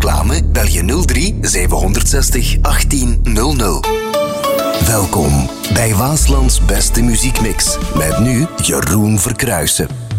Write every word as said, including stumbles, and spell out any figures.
reclame bel je nul drie zeven zes nul achttien nul nul. Welkom bij Waaslands beste muziekmix. Met nu Jeroen Verkruijsen.